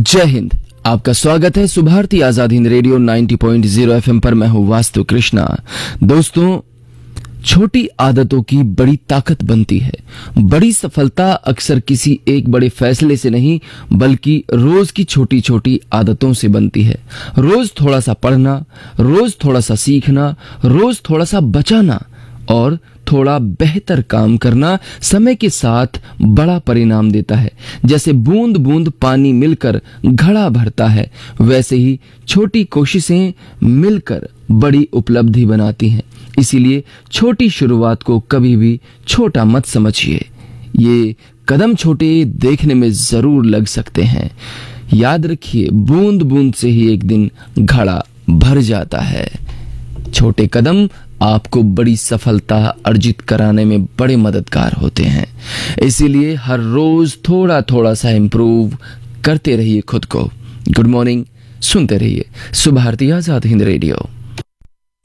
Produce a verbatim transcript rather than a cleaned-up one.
जय हिंद। आपका स्वागत है सुभारती आजाद हिंद रेडियो नब्बे पॉइंट ज़ीरो एफएम पर। मैं हूं वास्तु कृष्णा। दोस्तों, छोटी आदतों की बड़ी ताकत बनती है। बड़ी सफलता अक्सर किसी एक बड़े फैसले से नहीं बल्कि रोज की छोटी छोटी आदतों से बनती है। रोज थोड़ा सा पढ़ना, रोज थोड़ा सा सीखना, रोज थोड़ा सा बचाना और थोड़ा बेहतर काम करना समय के साथ बड़ा परिणाम देता है। जैसे बूंद बूंद पानी मिलकर घड़ा भरता है, वैसे ही छोटी कोशिशें मिलकर बड़ी उपलब्धि बनाती हैं। इसीलिए छोटी शुरुआत को कभी भी छोटा मत समझिए। ये कदम छोटे देखने में जरूर लग सकते हैं। याद रखिए, बूंद बूंद से ही एक दिन घड़ा भर जाता है। छोटे कदम आपको बड़ी सफलता अर्जित कराने में बड़े मददगार होते हैं। इसीलिए हर रोज थोड़ा थोड़ा सा इंप्रूव करते रहिए खुद को। गुड मॉर्निंग, सुनते रहिए सुभारती आजाद हिंद रेडियो।